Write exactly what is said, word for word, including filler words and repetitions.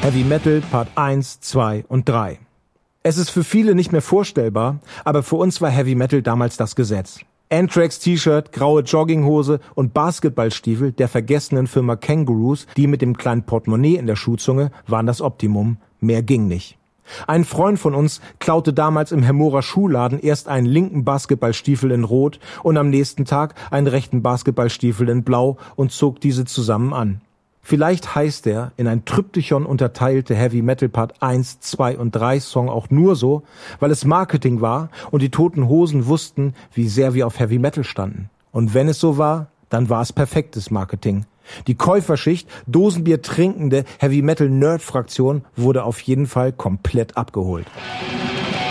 Heavy Metal Part eins, zwei und drei. Es ist für viele nicht mehr vorstellbar, aber für uns war Heavy Metal damals das Gesetz. Anthrax-T-Shirt, graue Jogginghose und Basketballstiefel der vergessenen Firma Kangaroos, die mit dem kleinen Portemonnaie in der Schuhzunge, waren das Optimum. Mehr ging nicht. Ein Freund von uns klaute damals im Hemmorer Schuhladen erst einen linken Basketballstiefel in Rot und am nächsten Tag einen rechten Basketballstiefel in Blau und zog diese zusammen an. Vielleicht heißt der in ein Tryptychon unterteilte Heavy Metal Part eins, zwei und drei Song auch nur so, weil es Marketing war und die Toten Hosen wussten, wie sehr wir auf Heavy Metal standen. Und wenn es so war, dann war es perfektes Marketing. Die Käuferschicht, Dosenbier trinkende Heavy Metal Nerd Fraktion wurde auf jeden Fall komplett abgeholt.